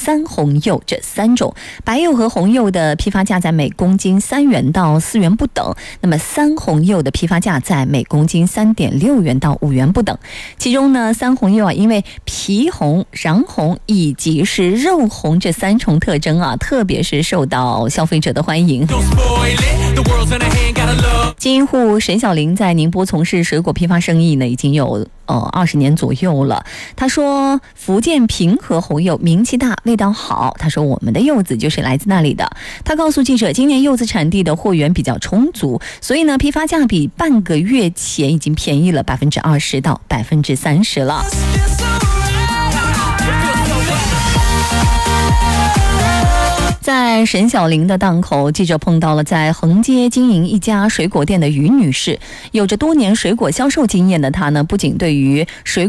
三红柚这3种。白柚和红柚的批发价在每公斤3元到4元不等，那么三红柚的批发价在每公斤3.6元到5元不等。其中呢，三红柚因为皮红、瓤红以及是肉红这3重特征特别是受到消费者的欢迎。金户沈小玲在宁波从事水果批发生意呢，已经有20年左右了。他说福建平和红柚名气大，味道好。他说我们的柚子就是来自那里的。他告诉记者，今年柚子产地的货源比较充足，所以呢批发价比半个月前已经便宜了20%到30%了。在沈小玲的档口，记者碰到了在横街经营一家水果店的于女士。有着多年水果销售经验的她呢，不仅对于水